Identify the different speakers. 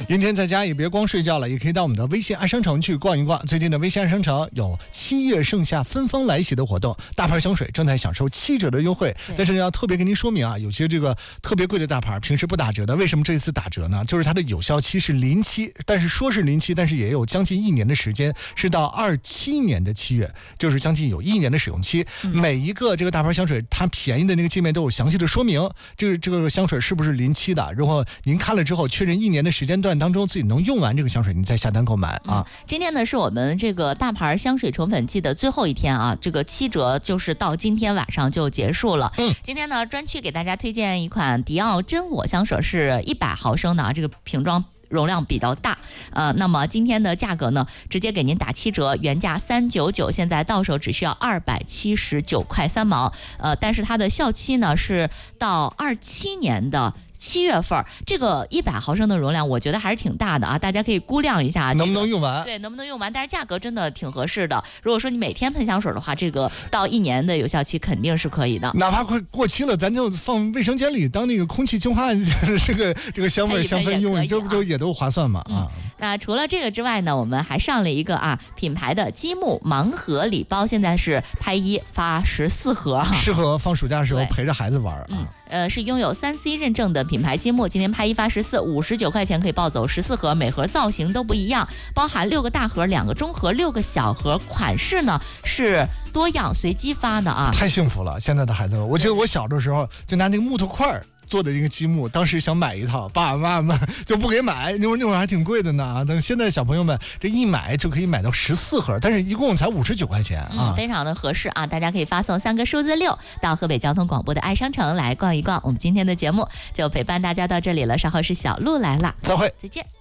Speaker 1: 阴天在家也别光睡觉了，也可以到我们的微信爱商城去逛一逛。最近的微信爱商城有7月盛夏芬芳来袭的活动，大牌香水正在享受7折的优惠。但是要特别跟您说明啊，有些这个特别贵的大牌平时不打折的，为什么这一次打折呢？就是它的有效期是临期，但是说是临期，但是也有将近1年的时间，是到27年的7月，就是将近有1年的使用期。每一个这个大牌香水，它便宜的那个界面都有详细的说明，这个香水是不是临期的。如果您看了之后确认1年的时间段当中自己能用完这个香水，你再下单购买啊。
Speaker 2: 今天呢是我们这个大牌香水宠粉季的最后一天啊，这个7折就是到今天晚上就结束了。今天呢专区给大家推荐一款迪奥真我香水，是100毫升的啊，这个瓶装容量比较大，那么今天的价格呢，直接给您打7折，原价399，现在到手只需要279块3毛，但是它的效期呢是到27年的7月份，这个100毫升的容量，我觉得还是挺大的啊，大家可以估量一下，
Speaker 1: 能不能用完？
Speaker 2: 对，能不能用完？但是价格真的挺合适的。如果说你每天喷香水的话，这个到1年的有效期肯定是可以的。
Speaker 1: 哪怕快过期了，咱就放卫生间里当那个空气净化这个香味香氛用，这不就也都划算嘛啊？
Speaker 2: 那除了这个之外呢，我们还上了一个品牌的积木盲盒礼包，现在是拍1发14盒，
Speaker 1: 适合放暑假的时候陪着孩子玩啊。
Speaker 2: 是拥有3C 认证的品牌积木，今天拍1发14，59块钱可以抱走14盒，每盒造型都不一样，包含6个大盒、2个中盒、6个小盒，款式呢是多样随机发的啊。
Speaker 1: 太幸福了，现在的孩子们，我记得我小的时候就拿那个木头块做的一个积木，当时想买一套，爸爸妈妈就不给买，那会儿还挺贵的呢。但是现在小朋友们这一买就可以买到14盒，但是一共才59块钱啊，
Speaker 2: 非常的合适啊！大家可以发送3个数字6到河北交通广播的爱商城来逛一逛。我们今天的节目就陪伴大家到这里了，稍后是小鹿来了，
Speaker 1: 再会，
Speaker 2: 再见。